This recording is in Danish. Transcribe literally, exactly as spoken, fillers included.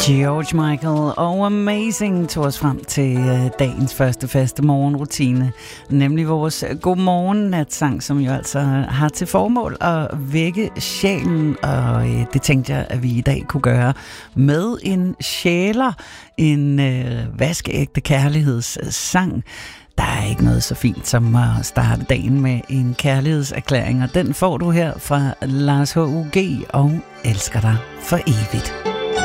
George Michael og Amazing tog os frem til øh, dagens første faste morgenrutine, nemlig vores godmorgen-natsang, som jo altså har til formål at vække sjælen, og øh, det tænkte jeg, at vi i dag kunne gøre med en sjæler, en øh, vaskeægte kærlighedssang. Der er ikke noget så fint som at starte dagen med en kærlighedserklæring, og den får du her fra Lars H U G og Elsker dig for evigt.